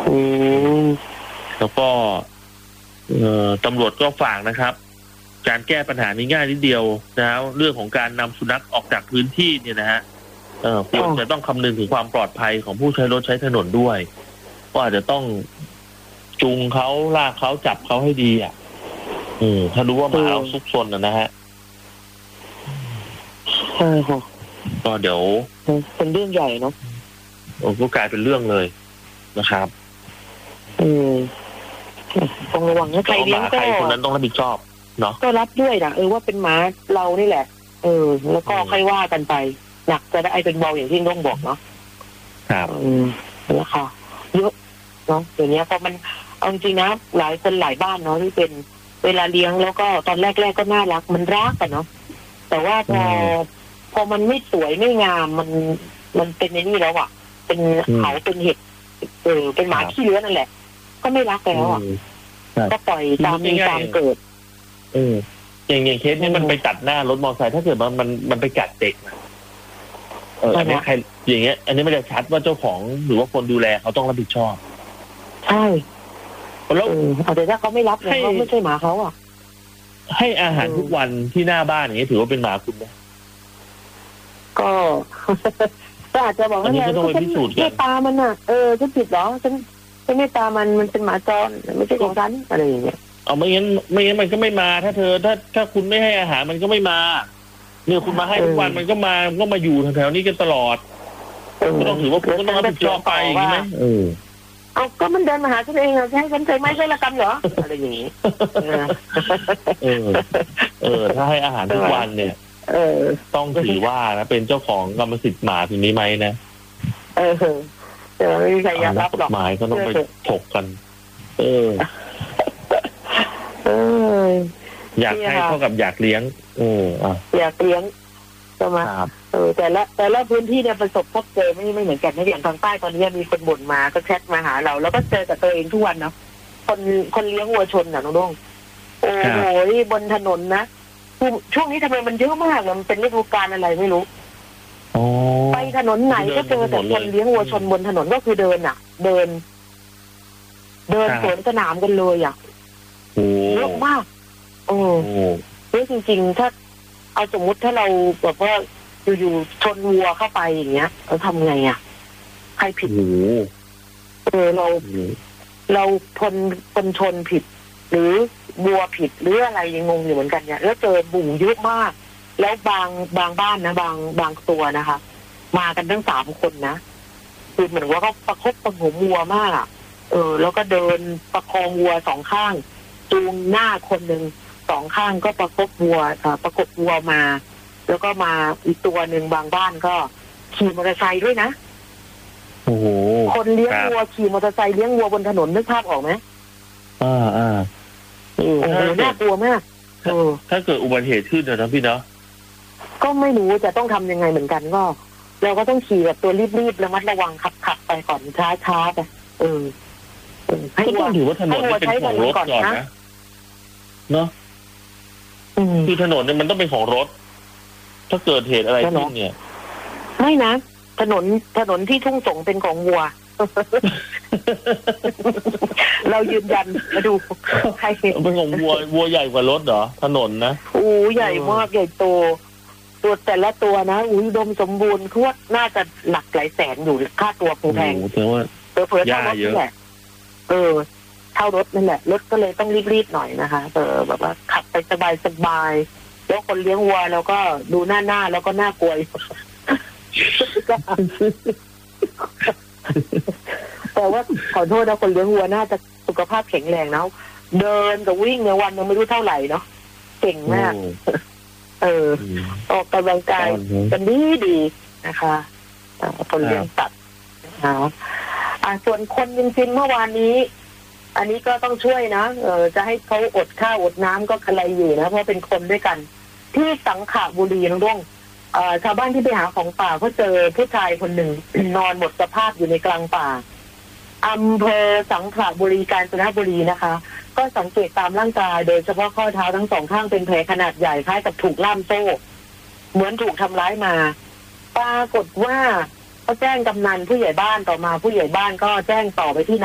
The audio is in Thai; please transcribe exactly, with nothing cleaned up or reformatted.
อืมแล้วก็เอ่อตำรวจก็ฝากนะครับการแก้ปัญหานี้ง่ายนิดเดียวนะเรื่องของการนำสุนัขออกจากพื้นที่เนี่ยนะฮะเอ่อควรจะต้องคำนึงถึงความปลอดภัยของผู้ใช้รถใช้ถนนด้วยก็อาจจะต้องจูงเขาลากเขาจับเขาให้ดีอ่ะอืมถ้ารู้ว่าหมาเราซุกซนนะฮะใช่ค่ะก็เดี๋ยวเป็นเรื่องใหญ่เนาะโอ้ก็กลายเป็นเรื่องเลยนะครับอืมต้องระวังนะใครเลี้ยงก็คนนั้นต้องรับผิดชอบเนาะก็รับด้วยนะเออว่าเป็นหมาเรานี่แหละเออแล้วก็ค่อยว่ากันไปหนักจะได้ไอเป็นเบาอย่างที่น้องบอกเนาะครับอืมแล้วค่ะเยอะเนาะเดี๋ยวนี้พอมันเอาจริงนะหลายคนหลายบ้านเนาะที่เป็นเวลาเลี้ยงแล้วก็ตอนแรกๆก็น่ารักมันรักกันเนาะแต่ว่าพอพอมันไม่สวยไม่งามมันมันเป็นในนี่แล้วอ่ะเป็นเขาเป็นเห็ดเออเป็นหมาขี้เลื้อนนั่นแหละก็ไม่รักแล้วอ่ะก็ปล่อยตามมีตามเกิดเอออย่างอย่างเคสนี้มันไปตัดหน้ารถมอเตอร์ไซค์ถ้าเกิดมันมันมันไปกัดเด็กนะเอออันนี้ใครอย่างเงี้ยอันนี้มันจะชัดว่าเจ้าของหรือว่าคนดูแลเขาต้องรับผิดชอบใช่แล้วแต่ถ้าเขาไม่รับเนี่ยเขาไม่ใช่หมาเขาอ่ะให้อาหารทุกวันที่หน้าบ้านอย่างนี้ถือว่าเป็นหมาคุณไหมก็ก็อาจจะบอกว่าเนี่ยฉันไม่ตามันอ่ะเออฉันผิดเหรอฉันฉันไม่ตามันมันเป็นหมาจรไม่ใช่ของฉันอะไรอย่างเงี้ยเอาไม่งั้นไม่งั้นมันก็ไม่มาถ้าเธอถ้าถ้าคุณไม่ให้อาหารมันก็ไม่มาเนี่ยคุณมาให้ทุกวันมันก็มาก็มาอยู่แถวๆนี้กันตลอดก็ต้องถือว่าคุณก็ต้องรับผิดชอบไปใช่ไหมเออเอาก็มันเดินมาหาฉันเองอะให้ฉันใช้ไม้ใช้ละกันเหรออะไรอย่างนี้เออเออถ้าให้อาหารทุกวันเนี่ยเออต้องถือว่านะเป็นเจ้าของกรรมสิทธิ์หมาทีนี้ไหมนะเออเดี๋ยวไม่มีใครอยากรับหรอกหมายก็ต้องไปถกกันเออเอออยากให้เท่ากับอยากเลี้ยงเอออ่ะอยากเลี้ยงใช่ไหมเออแต่ละแต่ละพื้นที่เนี่ยประสบพบเจอไม่ไม่เหมือนกันนะอย่างทางใต้ตอนนี้มีคนบ่นมาก็แชทมาหาเราแล้วก็เจอกับตัวเองทุกวันเนาะคนคนเลี้ยงวัวชนน่ะน้องดงโอ้โหบนถนนนะช่วงนี้ทำไมมันเยอะมากมันเป็นฤดูกาลอะไรไม่รู้ไปถนนไหนก็เจอแต่คนเลี้ยงวัวชนบนถนนก็คือเดินอ่ะเดินเดินสวนสนามกันเลยอ่ะเยอะมากโอ้เยอะจริงๆถ้าเอาสมมุติถ้าเราแบบว่าอยู่ๆชนวัวเข้าไปอย่างเงี้ยเราทำไงอ่ะใครผิดเออเราเราคนคนชนผิดหรือวัวผิดหรืออะไรยังงงอยู่เหมือนกันเนี่ยแล้วเจอบุ่งเยอะมากแล้วบางบางบ้านนะบางบางตัวนะคะมากันทั้งสามคนนะคือเหมือนว่าเขาประคบประหงมวัวมากอ่ะเออแล้วก็เดินประคองวัวสองข้างจูงหน้าคนหนึ่งสองข้างก็ประกบวัวประกบวัวมาแล้วก็มาอีกตัวหนึ่งบางบ้านก็ขี่มอเตอร์ไซค์ด้วยนะโอ้โหคนเลี้ยงวัวขี่มอเตอร์ไซค์เลี้ยงวัวบนถนนนึกภาพออกไหมอ่าอ่าโอ้โหน่ากลัวมากถ้าเกิดอุบัติเหตุขึ้นนะพี่เนาะก็ไม่รู้จะต้องทำยังไงเหมือนกันก็เราก็ต้องขี่แบบตัวรีบๆระมัดระวังขับขับไปก่อนช้าๆไปเออให้ต้องถือว่าถนนเป็นของรถก่อนนะเนาะคือถนนเนี่ยมันต้องเป็นของรถถ้าเกิดเหตุอะไรขึ้นเนี่ยไม่นะถนนถนนที่ทุ่งสงเป็นของวัวเรายืนยันมาดูใครเป็นของวัววัวใหญ่กว่ารถเหรอถนนนะโอ้ใหญ่มากใหญ่โตตัวแต่ละตัวนะอุ้ยดมสมบูรณ์ควดน่าจะหลักหลายแสนอยู่ค่าตัวแพงๆเผื่อว่าเผื่อเท่ารถนี่แหละเออเท่ารถนั่นแหละรถก็เลยต้องรีบๆหน่อยนะคะเออแบบว่าขับไปสบายๆแล้วคนเลี้ยงวัวแล้วก็ดูหน้าหน้าแล้วก็น่ากลัวแต่ว่าขอโทษนะคนเลี้ยงวัวน่าจะสุขภาพแข็งแรงนะเดินกับวิ่งในวันยังไม่รู้เท่าไหร่เนาะเก่งมากเออออกกำลังกายกันดีดีนะคะคนเลี้ยงสัตว์นะอ่าส่วนคนจริงๆเมื่อวานนี้อันนี้ก็ต้องช่วยนะเออจะให้เขาอดข้าวอดน้ำก็อะไรอยู่นะเพราะเป็นคนด้วยกันที่สังขบุรีน้องด้งชาวบ้านที่ไปหาของป่าเขาเจอผู้ชายคนหนึ่งนอนหมดสภาพอยู่ในกลางป่าอำเภอสังขบุรีกาญจนบุรีนะคะก็สังเกตตามร่างกายโดยเฉพาะข้อเท้าทั้งสองข้างเป็นแผลขนาดใหญ่คล้ายกับถูกล่ามโซ่เหมือนถูกทำร้ายมาปรากฏว่าเขาแจ้งกำนันผู้ใหญ่บ้านต่อมาผู้ใหญ่บ้านก็แจ้งต่อไปที่